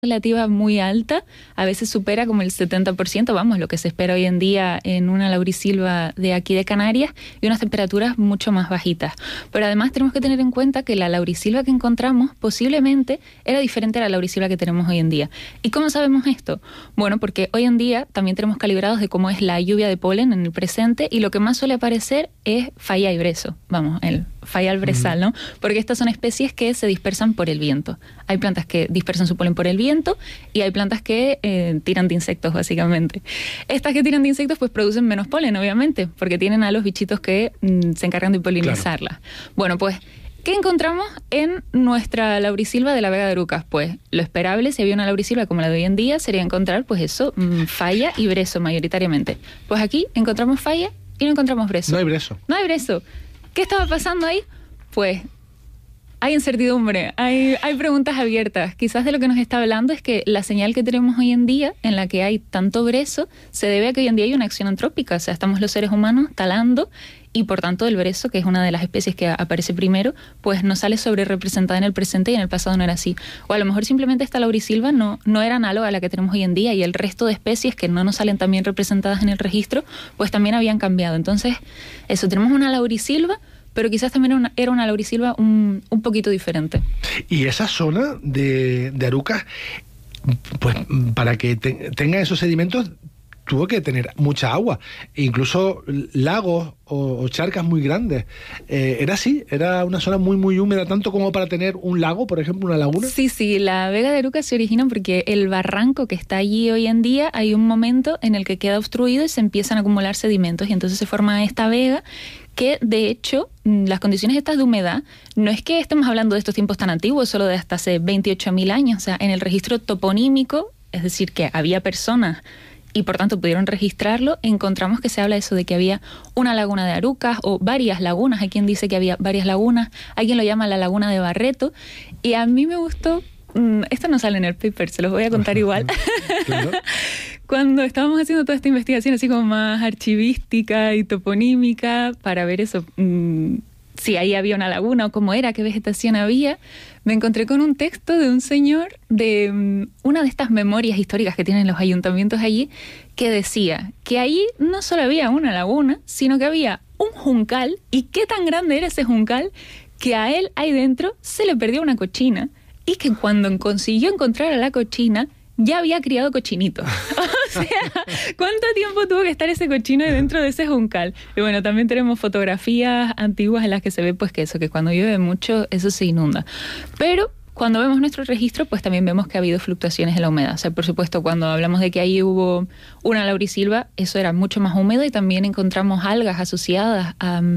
relativa muy alta, a veces supera como el 70%, vamos, lo que se espera hoy en día en una laurisilva de aquí de Canarias, y unas temperaturas mucho más bajitas. Pero además tenemos que tener en cuenta que la laurisilva que encontramos posiblemente era diferente a la laurisilva que tenemos hoy en día. ¿Y cómo sabemos esto? Bueno, porque hoy en día también tenemos calibrados de cómo es la lluvia de polen en el presente, y lo que más suele aparecer es falla y brezo, vamos, el falla al brezal, ¿no? Porque estas son especies que se dispersan por el viento. Hay plantas que dispersan su polen por el viento y hay plantas que tiran de insectos, básicamente. Estas que tiran de insectos pues producen menos polen, obviamente, porque tienen a los bichitos que se encargan de polinizarlas. Claro. Bueno, pues, ¿qué encontramos en nuestra laurisilva de la Vega de Arucas? Pues lo esperable, si había una laurisilva como la de hoy en día, sería encontrar, pues eso, falla y brezo mayoritariamente. Pues aquí encontramos falla y no encontramos brezo. No hay brezo. No hay brezo. ¿Qué estaba pasando ahí? Pues hay incertidumbre, hay preguntas abiertas. Quizás de lo que nos está hablando es que la señal que tenemos hoy en día, en la que hay tanto brezo, se debe a que hoy en día hay una acción antrópica. O sea, estamos los seres humanos talando y por tanto el brezo, que es una de las especies que aparece primero, pues no sale sobre representada en el presente y en el pasado no era así. O a lo mejor simplemente esta laurisilva no era análoga a la que tenemos hoy en día y el resto de especies que no nos salen tan bien representadas en el registro, pues también habían cambiado. Entonces, eso, tenemos una laurisilva, pero quizás también era una laurisilva un poquito diferente. Y esa zona de Arucas, pues para que tenga esos sedimentos, tuvo que tener mucha agua, incluso lagos o charcas muy grandes. ¿Era así? ¿Era una zona muy, muy húmeda, tanto como para tener un lago, por ejemplo, una laguna? Sí, la Vega de Arucas se origina porque el barranco que está allí hoy en día, hay un momento en el que queda obstruido y se empiezan a acumular sedimentos, y entonces se forma esta vega que, de hecho, las condiciones estas de humedad, no es que estemos hablando de estos tiempos tan antiguos, solo de hasta hace 28.000 años, o sea, en el registro toponímico, es decir, que había personas y por tanto pudieron registrarlo, encontramos que se habla eso de que había una laguna de Arucas o varias lagunas. Hay quien dice que había varias lagunas, hay quien lo llama la laguna de Barreto, y a mí me gustó, esto no sale en el paper, se los voy a contar igual. Claro. Cuando estábamos haciendo toda esta investigación así como más archivística y toponímica para ver eso, si ahí había una laguna o cómo era, qué vegetación había, me encontré con un texto de un señor de una de estas memorias históricas que tienen los ayuntamientos allí, que decía que allí no solo había una laguna, sino que había un juncal, y qué tan grande era ese juncal que a él ahí dentro se le perdió una cochina, y que cuando consiguió encontrar a la cochina ya había criado cochinitos. O sea, ¿cuánto tiempo tuvo que estar ese cochino dentro de ese juncal? Y bueno, también tenemos fotografías antiguas en las que se ve pues que cuando llueve mucho eso se inunda. Pero cuando vemos nuestro registro, pues también vemos que ha habido fluctuaciones en la humedad. O sea, por supuesto, cuando hablamos de que ahí hubo una laurisilva, eso era mucho más húmedo, y también encontramos algas asociadas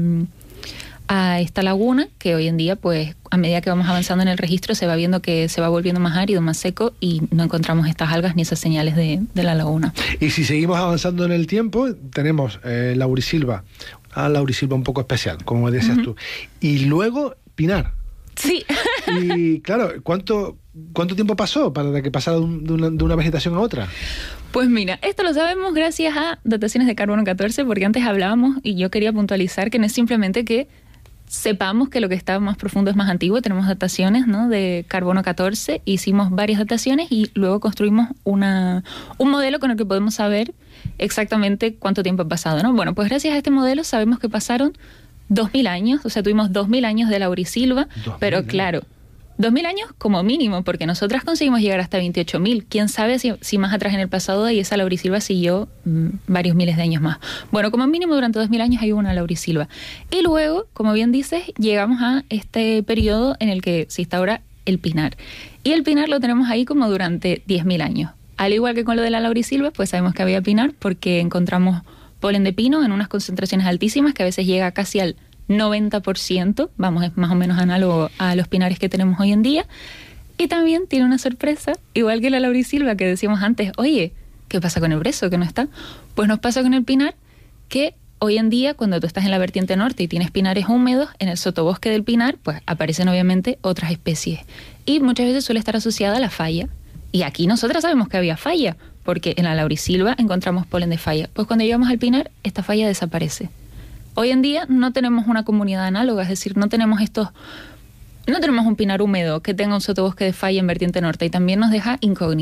a esta laguna, que hoy en día, pues a medida que vamos avanzando en el registro, se va viendo que se va volviendo más árido, más seco, y no encontramos estas algas ni esas señales de la laguna. Y si seguimos avanzando en el tiempo, tenemos laurisilva, una laurisilva un poco especial, como decías tú, y luego pinar. Sí. Y claro, ¿cuánto tiempo pasó para que pasara de una vegetación a otra? Pues mira, esto lo sabemos gracias a dataciones de carbono 14, porque antes hablábamos, y yo quería puntualizar, que no es simplemente que sepamos que lo que está más profundo es más antiguo. Tenemos dataciones, ¿no?, de carbono 14, hicimos varias dataciones y luego construimos un modelo con el que podemos saber exactamente cuánto tiempo ha pasado, ¿no? Bueno, pues gracias a este modelo sabemos que pasaron 2.000 años, o sea, tuvimos 2.000 años de laurisilva, pero claro, 2.000 años como mínimo, porque nosotras conseguimos llegar hasta 28.000. ¿Quién sabe si más atrás en el pasado y esa laurisilva siguió varios miles de años más? Bueno, como mínimo durante 2.000 años hay una laurisilva. Y luego, como bien dices, llegamos a este periodo en el que se instaura el pinar. Y el pinar lo tenemos ahí como durante 10.000 años. Al igual que con lo de la laurisilva, pues sabemos que había pinar porque encontramos polen de pino en unas concentraciones altísimas que a veces llega casi al 90%, vamos, es más o menos análogo a los pinares que tenemos hoy en día. Y también tiene una sorpresa, igual que la laurisilva que decíamos antes, oye, ¿qué pasa con el brezo que no está? Pues nos pasa con el pinar, que hoy en día cuando tú estás en la vertiente norte y tienes pinares húmedos, en el sotobosque del pinar, pues aparecen obviamente otras especies. Y muchas veces suele estar asociada a la falla. Y aquí nosotras sabemos que había falla, porque en la laurisilva encontramos polen de falla. Pues cuando llegamos al pinar, esta falla desaparece. Hoy en día no tenemos una comunidad análoga, es decir, no tenemos un pinar húmedo que tenga un sotobosque de falla en vertiente norte, y también nos deja incógnito.